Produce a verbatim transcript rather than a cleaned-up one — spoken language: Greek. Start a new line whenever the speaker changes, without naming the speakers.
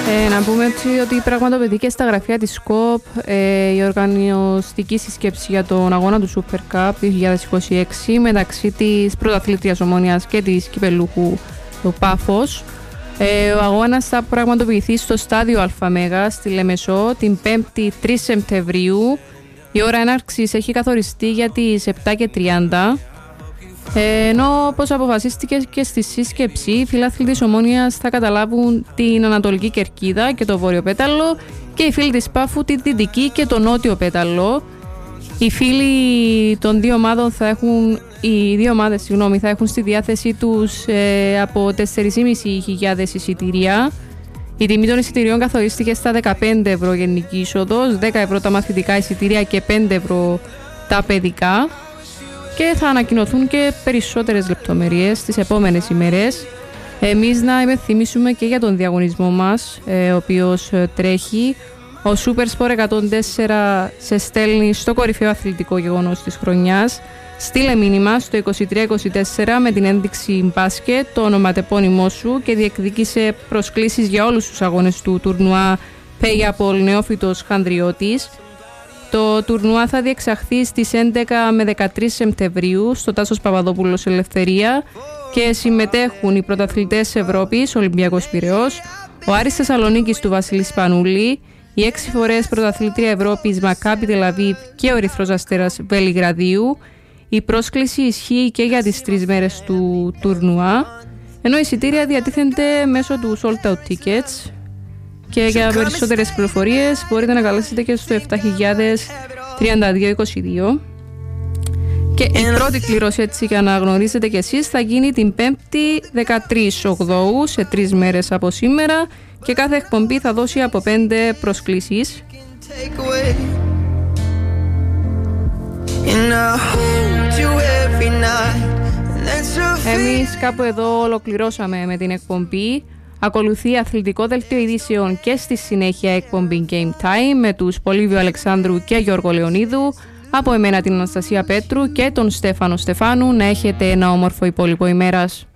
Ε, να πούμε έτσι ότι πραγματοποιήθηκε στα γραφεία της ΚΟΠ ε, η οργανωστική σύσκεψη για τον αγώνα του Super Cup δύο χιλιάδες είκοσι έξι μεταξύ της πρωταθλήτριας Ομόνοιας και της κυπελούχου του Πάφος. Ε, ο αγώνας θα πραγματοποιηθεί στο στάδιο ΑΜΕΓΑ στη Λεμεσό την πέμπτη τρεις Σεπτεμβρίου. Η ώρα έναρξης έχει καθοριστεί για τις επτά και τριάντα. Ε, ενώ όπως αποφασίστηκε και στη σύσκεψη, οι φίλαθλοι της Ομόνοιας θα καταλάβουν την Ανατολική Κερκίδα και το Βόρειο Πέταλο και οι φίλοι της Πάφου τη Δυτική και το Νότιο Πέταλο. Οι φίλοι των δύο ομάδων θα έχουν, οι δύο ομάδες συγγνώμη, θα έχουν στη διάθεσή τους ε, από τέσσερις χιλιάδες πεντακόσια εισιτήρια. Η τιμή των εισιτηρίων καθορίστηκε στα δεκαπέντε ευρώ γενική είσοδος, δέκα ευρώ τα μαθητικά εισιτήρια και πέντε ευρώ τα παιδικά. Και θα ανακοινωθούν και περισσότερες λεπτομέρειες τις επόμενες ημέρες. Εμείς να υπενθυμίσουμε και για τον διαγωνισμό μας, ε, ο οποίος τρέχει. Ο Supersport εκατόν τέσσερα σε στέλνει στο κορυφαίο αθλητικό γεγονός της χρονιάς. Στείλε μήνυμα στο είκοσι τρία είκοσι τέσσερα με την ένδειξη μπάσκετ, το ονοματεπώνυμό σου και διεκδίκησε προσκλήσεις για όλους τους αγώνες του τουρνουά Payapol Νεόφυτος Χανδριώτης. Το τουρνουά θα διεξαχθεί στις έντεκα με δεκατρείς Σεπτεμβρίου στο Τάσος Παπαδόπουλος Ελευθερία και συμμετέχουν οι πρωταθλητές Ευρώπης, Ολυμπιακός Πειραιώς, ο Άρης Θεσσαλονίκης του Βασίλη Σπανούλη, η έξι φορές πρωταθλήτρια Ευρώπης Μακάμπι Τελαβίβ και ο Ερυθρός Αστέρας Βελιγραδίου. Η πρόσκληση ισχύει και για τις τρεις μέρες του τουρνουά, ενώ η εισιτήρια διατίθενται μέσω του Sold Out Tickets. Και για περισσότερες πληροφορίες μπορείτε να καλέσετε και στο επτά χιλιάδες τριάντα δύο είκοσι δύο. Και η πρώτη κλήρωση, έτσι για να γνωρίζετε κι εσείς, θα γίνει την πέμπτη δεκατρείς Οκτώου, σε τρεις μέρες από σήμερα, και κάθε εκπομπή θα δώσει από πέντε προσκλήσεις. Εμείς κάπου εδώ ολοκληρώσαμε με την εκπομπή. Ακολουθεί αθλητικό δελτίο ειδήσεων και στη συνέχεια εκπομπή Game Time με τους Πολύβιο Αλεξάνδρου και Γιώργο Λεωνίδου. Από εμένα την Αναστασία Πέτρου και τον Στέφανο Στεφάνου. Να έχετε ένα όμορφο υπόλοιπο ημέρας.